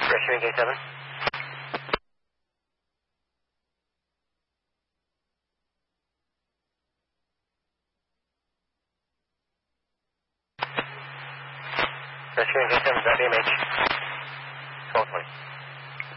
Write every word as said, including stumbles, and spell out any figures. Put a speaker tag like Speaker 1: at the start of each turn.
Speaker 1: Rescuing Gate seven. Rescuing Gate seven, W M H. twelve twenty.